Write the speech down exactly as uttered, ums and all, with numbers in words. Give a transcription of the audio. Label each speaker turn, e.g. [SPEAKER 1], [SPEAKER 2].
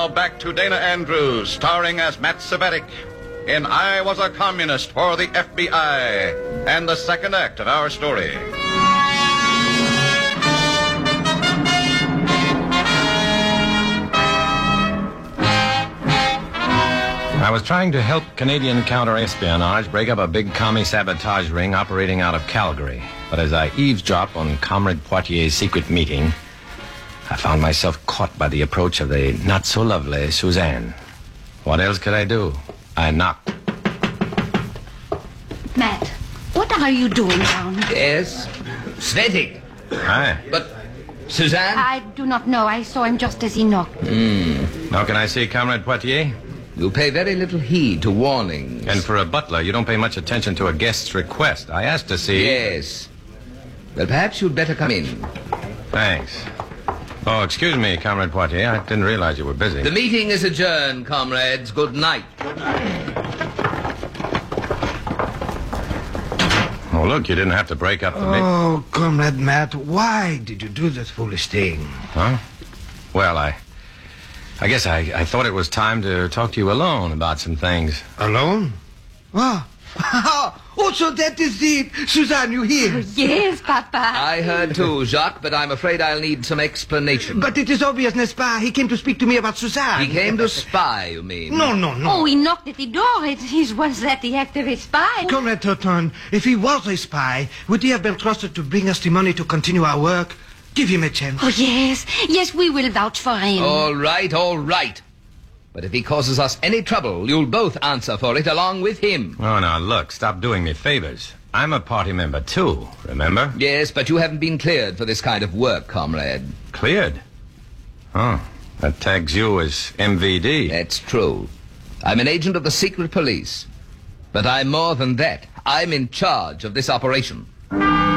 [SPEAKER 1] now back to Dana Andrews, starring as Matt Savetic in I Was a Communist for the F B I, and the second act of our story.
[SPEAKER 2] I was trying to help Canadian counter-espionage break up a big commie sabotage ring operating out of Calgary. But as I eavesdropped on Comrade Poitier's secret meeting, I found myself caught by the approach of the not-so-lovely Suzanne. What else could I do? I knocked.
[SPEAKER 3] Matt, what are you doing down here?
[SPEAKER 4] Yes, Svetic.
[SPEAKER 2] Hi.
[SPEAKER 4] But, Suzanne?
[SPEAKER 3] I do not know. I saw him just as he knocked.
[SPEAKER 4] Mm.
[SPEAKER 2] Now can I see Comrade Poitier?
[SPEAKER 4] You pay very little heed to warnings.
[SPEAKER 2] And for a butler, you don't pay much attention to a guest's request. I asked to see...
[SPEAKER 4] Yes. Well, perhaps you'd better come in.
[SPEAKER 2] Thanks. Oh, excuse me, Comrade Poitier. I didn't realize you were busy.
[SPEAKER 4] The meeting is adjourned, comrades. Good night.
[SPEAKER 2] Oh, look, you didn't have to break up the meeting.
[SPEAKER 5] Oh, Comrade Matt, why did you do that foolish thing?
[SPEAKER 2] Huh? Well, I... I guess I, I thought it was time to talk to you alone about some things.
[SPEAKER 5] Alone? Ah. Oh, so that is it. Suzanne, you hear?
[SPEAKER 3] Yes, Papa.
[SPEAKER 4] I heard too, Jacques, but I'm afraid I'll need some explanation.
[SPEAKER 5] But it is obvious, n'est-ce pas? He came to speak to me about Suzanne.
[SPEAKER 4] He came to spy, you mean?
[SPEAKER 5] No, no, no.
[SPEAKER 3] Oh, he knocked at the door. It, it was that the act of a spy.
[SPEAKER 5] Comrade Toton, if he was a spy, would he have been trusted to bring us the money to continue our work? Give him a chance.
[SPEAKER 3] Oh, yes. Yes, we will vouch for him.
[SPEAKER 4] All right, all right. But if he causes us any trouble, you'll both answer for it along with him.
[SPEAKER 2] Oh, now, look, stop doing me favors. I'm a party member, too, remember?
[SPEAKER 4] Yes, but you haven't been cleared for this kind of work, comrade.
[SPEAKER 2] Cleared? Oh, that tags you as M V D.
[SPEAKER 4] That's true. I'm an agent of the secret police. But I'm more than that. I'm in charge of this operation.